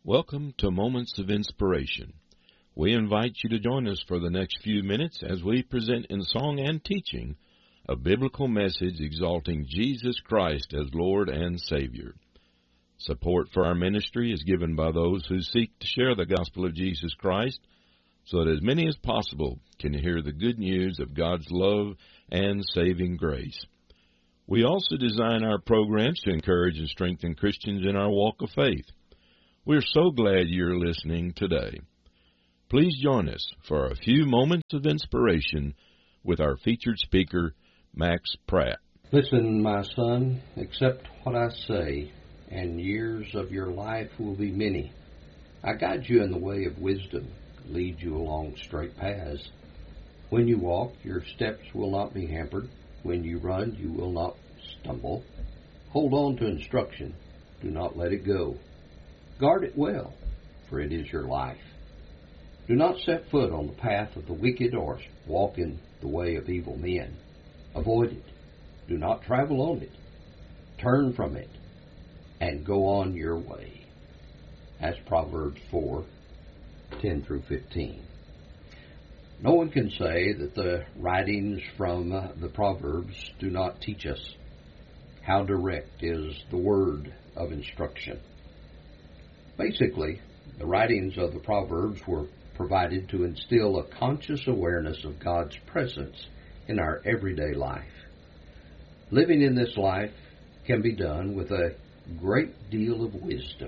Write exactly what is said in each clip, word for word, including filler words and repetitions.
Welcome to Moments of Inspiration. We invite you to join us for the next few minutes as we present in song and teaching a biblical message exalting Jesus Christ as Lord and Savior. Support for our ministry is given by those who seek to share the gospel of Jesus Christ so that as many as possible can hear the good news of God's love and saving grace. We also design our programs to encourage and strengthen Christians in our walk of faith. We're so glad you're listening today. Please join us for a few moments of inspiration with our featured speaker, Max Pratt. Listen, my son, accept what I say, and years of your life will be many. I guide you in the way of wisdom, lead you along straight paths. When you walk, your steps will not be hampered. When you run, you will not stumble. Hold on to instruction. Do not let it go. Guard it well, for it is your life. Do not set foot on the path of the wicked or walk in the way of evil men. Avoid it. Do not travel on it. Turn from it and go on your way. That's Proverbs four, ten through fifteen. No one can say that the writings from the Proverbs do not teach us. How direct is the word of instruction. Basically, the writings of the Proverbs were provided to instill a conscious awareness of God's presence in our everyday life. Living in this life can be done with a great deal of wisdom.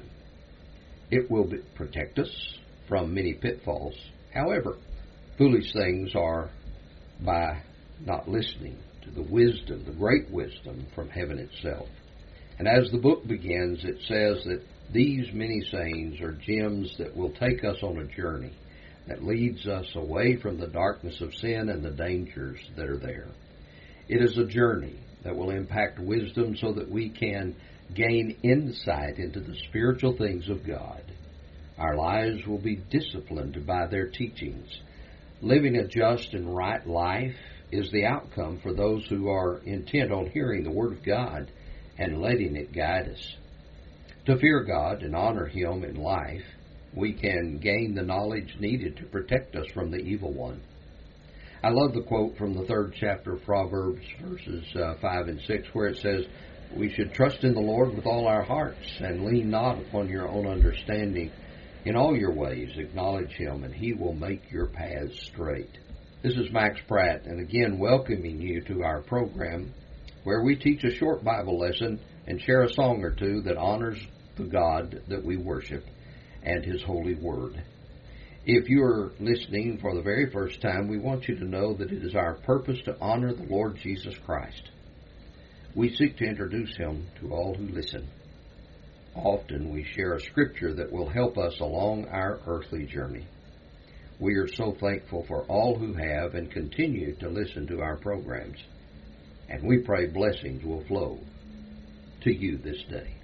It will be, protect us from many pitfalls. However, foolish things are by not listening to the wisdom, the great wisdom from heaven itself. And as the book begins, it says that these many sayings are gems that will take us on a journey that leads us away from the darkness of sin and the dangers that are there. It is a journey that will impact wisdom so that we can gain insight into the spiritual things of God. Our lives will be disciplined by their teachings. Living a just and right life is the outcome for those who are intent on hearing the Word of God and letting it guide us. To fear God and honor Him in life, we can gain the knowledge needed to protect us from the evil one. I love the quote from the third chapter of Proverbs, verses uh, five and six, where it says, "We should trust in the Lord with all our hearts and lean not upon your own understanding. In all your ways acknowledge Him, and He will make your paths straight." This is Max Pratt, and again welcoming you to our program where we teach a short Bible lesson and share a song or two that honors the God that we worship and His holy word. If you are listening for the very first time, we want you to know that it is our purpose to honor the Lord Jesus Christ. We seek to introduce Him to all who listen. Often we share a scripture that will help us along our earthly journey. We are so thankful for all who have and continue to listen to our programs, and we pray blessings will flow to you this day.